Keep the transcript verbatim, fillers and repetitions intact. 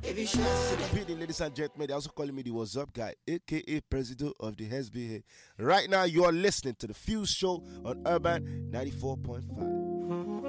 Beating, ladies and gentlemen, they're also calling me the What's Up guy, aka President of the S B A. Right now, you are listening to the Fuse Show on Urban ninety-four point five.